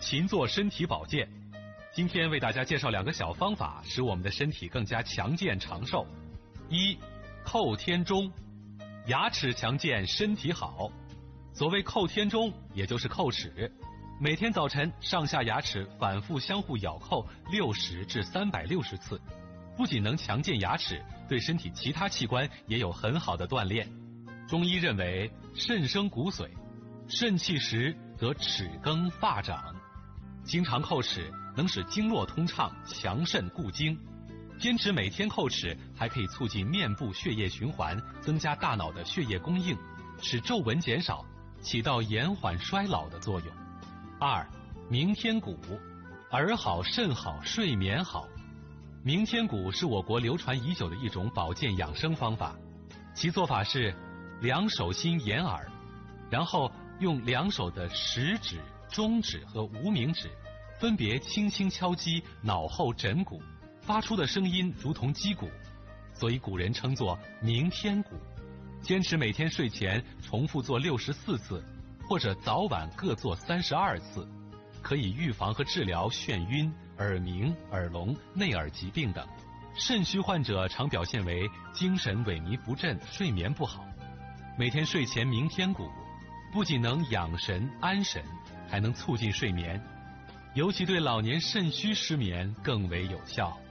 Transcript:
勤做身体保健。今天为大家介绍2个小方法，使我们的身体更加强健长寿。1. 叩天钟，牙齿强健，身体好。所谓叩天钟，也就是叩齿。每天早晨上下牙齿反复相互咬扣60至360次，不仅能强健牙齿，对身体其他器官也有很好的锻炼。中医认为，肾生骨髓，肾气实则齿更发长。经常叩齿能使经络通畅，强肾固精。坚持每天叩齿，还可以促进面部血液循环，增加大脑的血液供应，使皱纹减少，起到延缓衰老的作用。2. 鸣天鼓，耳好肾好睡眠好。鸣天鼓是我国流传已久的一种保健养生方法，其做法是2手心掩耳，然后用2手的食指、中指和无名指分别轻轻敲击脑后枕骨，发出的声音如同击鼓，所以古人称作鸣天鼓。坚持每天睡前重复做64次，或者早晚各做32次，可以预防和治疗眩晕、耳鸣、耳聋、内耳疾病等。肾虚患者常表现为精神萎靡不振、睡眠不好。每天睡前鸣天鼓，不仅能养神安神，还能促进睡眠，尤其对老年肾虚失眠更为有效。